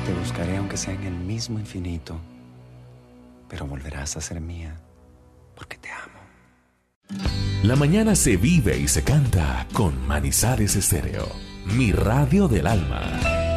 te buscaré aunque sea en el mismo infinito, pero volverás a ser mía porque te amo. La mañana se vive y se canta con Manizales Estéreo, mi radio del alma.